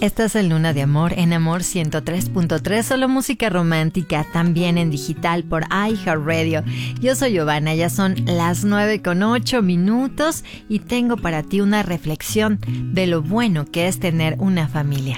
Estás en Luna de Amor, en Amor 103.3, solo música romántica, también en digital por iHeartRadio. Yo soy Giovanna, ya son las 9:08 y tengo para ti una reflexión de lo bueno que es tener una familia.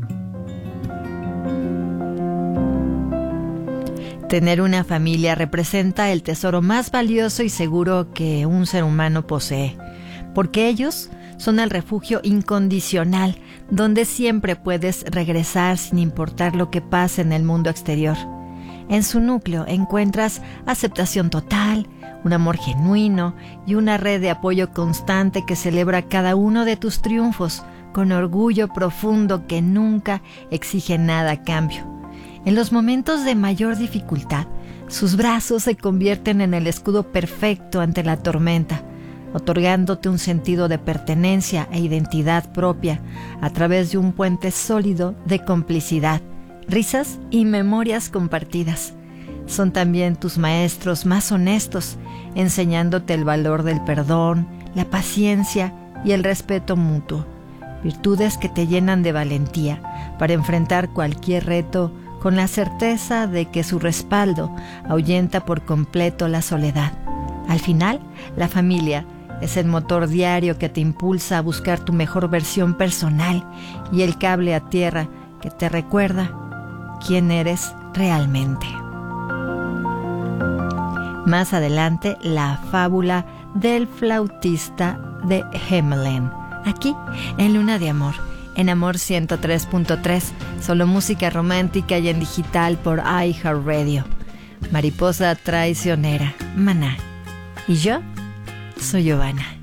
Tener una familia representa el tesoro más valioso y seguro que un ser humano posee, porque ellos son el refugio incondicional, donde siempre puedes regresar sin importar lo que pase en el mundo exterior. En su núcleo encuentras aceptación total, un amor genuino y una red de apoyo constante que celebra cada uno de tus triunfos con orgullo profundo que nunca exige nada a cambio. En los momentos de mayor dificultad, sus brazos se convierten en el escudo perfecto ante la tormenta, otorgándote un sentido de pertenencia e identidad propia a través de un puente sólido de complicidad, risas y memorias compartidas. Son también tus maestros más honestos, enseñándote el valor del perdón, la paciencia y el respeto mutuo, virtudes que te llenan de valentía para enfrentar cualquier reto con la certeza de que su respaldo ahuyenta por completo la soledad. Al final, la familia es el motor diario que te impulsa a buscar tu mejor versión personal y el cable a tierra que te recuerda quién eres realmente. Más adelante, la fábula del flautista de Hamelin, aquí en Luna de Amor, en Amor 103.3, solo música romántica y en digital por iHeartRadio. Mariposa traicionera, Maná. Y yo soy Giovanna.